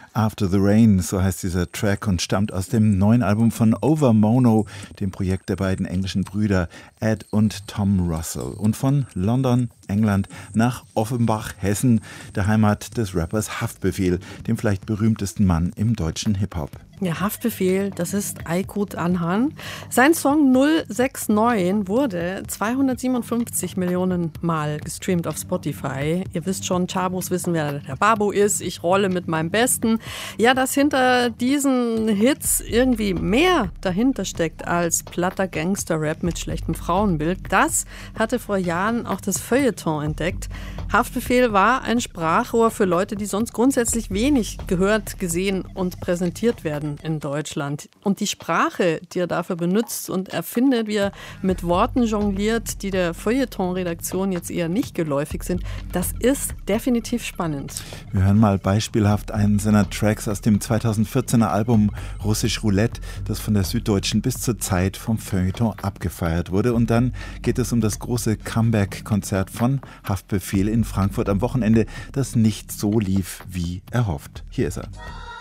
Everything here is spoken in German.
After the Rain, so heißt dieser Track und stammt aus dem neuen Album von Overmono, dem Projekt der beiden englischen Brüder Ed und Tom Russell. Und von London, England, nach Offenbach, Hessen, der Heimat des Rappers Haftbefehl, dem vielleicht berühmtesten Mann im deutschen Hip-Hop. Ja, Haftbefehl, das ist Aykut Anhan. Sein Song 069 wurde 257 Millionen Mal gestreamt auf Spotify. Ihr wisst schon, Chabos wissen, wer der Babo ist. Ich rolle mit meinem Besten. Ja, dass hinter diesen Hits irgendwie mehr dahinter steckt als platter Gangster-Rap mit schlechtem Frauenbild, das hatte vor Jahren auch das Feuilleton entdeckt. Haftbefehl war ein Sprachrohr für Leute, die sonst grundsätzlich wenig gehört, gesehen und präsentiert werden in Deutschland. Und die Sprache, die er dafür benutzt und erfindet, wie er mit Worten jongliert, die der Feuilleton-Redaktion jetzt eher nicht geläufig sind, das ist definitiv spannend. Wir hören mal beispielhaft einen seiner Tracks aus dem 2014er Album Russisch Roulette, das von der Süddeutschen bis zur Zeit vom Feuilleton abgefeiert wurde. Und dann geht es um das große Comeback-Konzert von Haftbefehl in Frankfurt am Wochenende, das nicht so lief wie erhofft. Hier ist er.